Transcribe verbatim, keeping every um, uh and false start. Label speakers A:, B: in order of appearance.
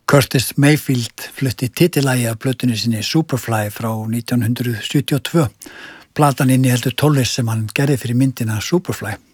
A: Curtis Mayfield flutti titilagi af plötunni sinni Superfly frá nítján hundruð sjötíu og tvö. Platan inniheldur tónlist sem hann gerði fyrir myndina Superfly.